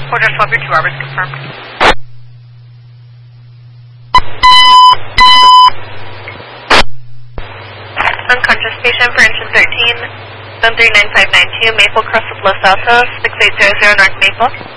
Porter 12, your 2 hours confirmed. Unconscious patient for engine 13, 139592, Maple Crest of Los Altos, 6800 North Maple.